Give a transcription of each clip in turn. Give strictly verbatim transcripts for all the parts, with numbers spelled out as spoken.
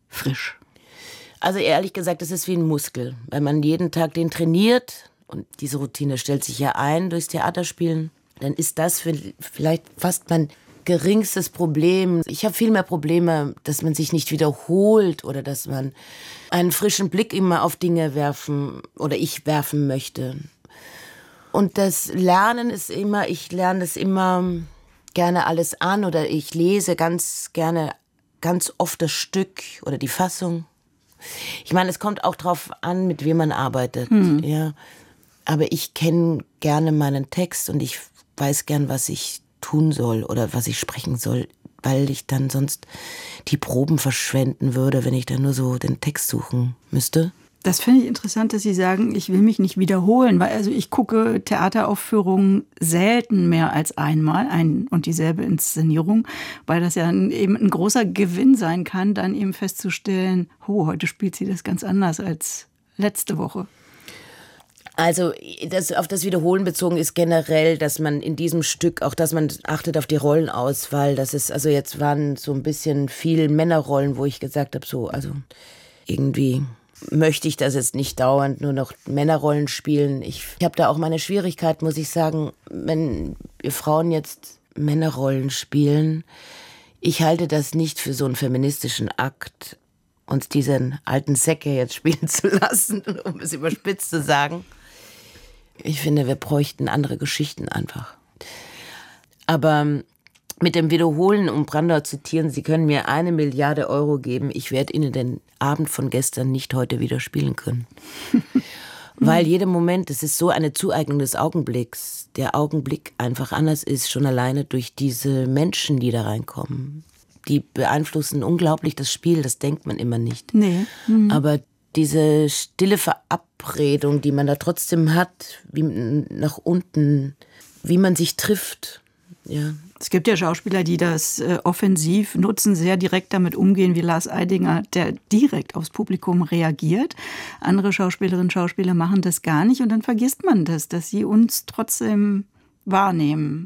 frisch? Also ehrlich gesagt, das ist wie ein Muskel. Wenn man jeden Tag den trainiert, und diese Routine stellt sich ja ein durchs Theaterspielen, dann ist das vielleicht fast mein geringstes Problem. Ich habe viel mehr Probleme, dass man sich nicht wiederholt oder dass man einen frischen Blick immer auf Dinge werfen oder ich werfen möchte. Und das Lernen ist immer, ich lerne das immer gerne alles an oder ich lese ganz gerne ganz oft das Stück oder die Fassung. Ich meine, es kommt auch drauf an, mit wem man arbeitet. Hm. Ja. Aber ich kenne gerne meinen Text und ich weiß gern, was ich tun soll oder was ich sprechen soll, weil ich dann sonst die Proben verschwenden würde, wenn ich dann nur so den Text suchen müsste. Das finde ich interessant, dass Sie sagen, ich will mich nicht wiederholen, weil also ich gucke Theateraufführungen selten mehr als einmal, ein und dieselbe Inszenierung, weil das ja eben ein großer Gewinn sein kann, dann eben festzustellen, oh, heute spielt sie das ganz anders als letzte Woche. Also das, auf das Wiederholen bezogen ist generell, dass man in diesem Stück, auch dass man achtet auf die Rollenauswahl, das ist, also jetzt waren so ein bisschen viel Männerrollen, wo ich gesagt habe, so, also irgendwie möchte ich das jetzt nicht dauernd nur noch Männerrollen spielen. Ich, ich habe da auch meine Schwierigkeit, muss ich sagen, wenn wir Frauen jetzt Männerrollen spielen. Ich halte das nicht für so einen feministischen Akt, uns diesen alten Säcke jetzt spielen zu lassen, um es überspitzt zu sagen. Ich finde, wir bräuchten andere Geschichten einfach. Aber mit dem Wiederholen, um Brandauer zu zitieren, Sie können mir eine Milliarde Euro geben, ich werde Ihnen den Abend von gestern nicht heute wieder spielen können. Weil jeder Moment, das ist so eine Zueignung des Augenblicks, der Augenblick einfach anders ist, schon alleine durch diese Menschen, die da reinkommen. Die beeinflussen unglaublich das Spiel, das denkt man immer nicht. Nee. Mhm. Aber diese stille Verabredung, die man da trotzdem hat, wie nach unten, wie man sich trifft, ja. Es gibt ja Schauspieler, die das äh, offensiv nutzen, sehr direkt damit umgehen, wie Lars Eidinger, der direkt aufs Publikum reagiert. Andere Schauspielerinnen und Schauspieler machen das gar nicht und dann vergisst man das, dass sie uns trotzdem wahrnehmen.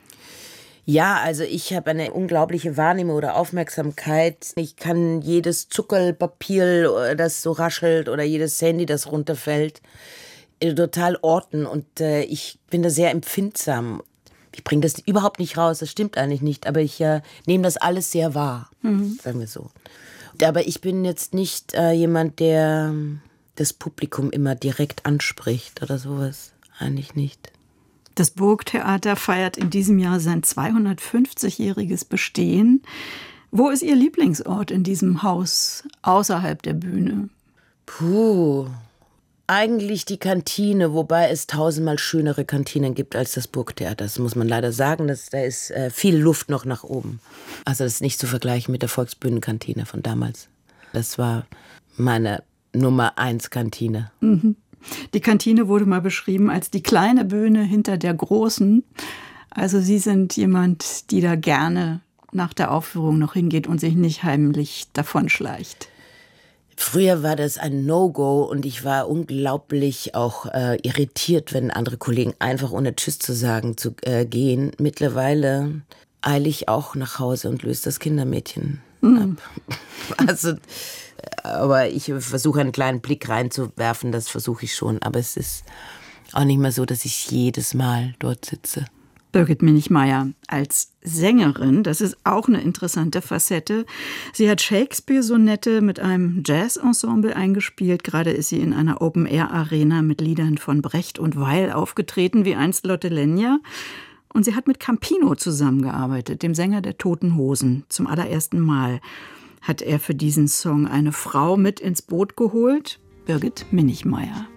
Ja, also ich habe eine unglaubliche Wahrnehmung oder Aufmerksamkeit. Ich kann jedes Zuckerpapier, das so raschelt, oder jedes Handy, das runterfällt, total orten. Und äh, ich bin da sehr empfindsam. Ich bringe das überhaupt nicht raus, das stimmt eigentlich nicht, aber ich äh, nehme das alles sehr wahr, mhm. sagen wir so. Aber ich bin jetzt nicht äh, jemand, der das Publikum immer direkt anspricht oder sowas, eigentlich nicht. Das Burgtheater feiert in diesem Jahr sein zweihundertfünfzigjähriges Bestehen. Wo ist Ihr Lieblingsort in diesem Haus außerhalb der Bühne? Puh, eigentlich die Kantine, wobei es tausendmal schönere Kantinen gibt als das Burgtheater. Das muss man leider sagen, dass, da ist äh, viel Luft noch nach oben. Also das ist nicht zu vergleichen mit der Volksbühnenkantine von damals. Das war meine Nummer eins Kantine. Mhm. Die Kantine wurde mal beschrieben als die kleine Bühne hinter der großen. Also Sie sind jemand, die da gerne nach der Aufführung noch hingeht und sich nicht heimlich davonschleicht. Früher war das ein No-Go und ich war unglaublich auch äh, irritiert, wenn andere Kollegen einfach ohne Tschüss zu sagen zu äh, gehen. Mittlerweile eile ich auch nach Hause und löse das Kindermädchen mhm. ab. Also, aber ich versuche einen kleinen Blick reinzuwerfen, das versuche ich schon. Aber es ist auch nicht mehr so, dass ich jedes Mal dort sitze. Birgit Minichmayr als Sängerin, das ist auch eine interessante Facette. Sie hat Shakespeare-Sonette mit einem Jazz-Ensemble eingespielt. Gerade ist sie in einer Open-Air-Arena mit Liedern von Brecht und Weil aufgetreten, wie einst Lotte Lenya. Und sie hat mit Campino zusammengearbeitet, dem Sänger der Toten Hosen. Zum allerersten Mal hat er für diesen Song eine Frau mit ins Boot geholt, Birgit Minichmayr.